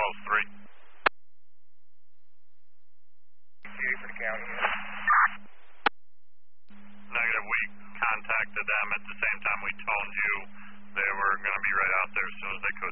Charles 3. For the county. Negative, we contacted them at the same time we told you they were going to be right out there as soon as they could.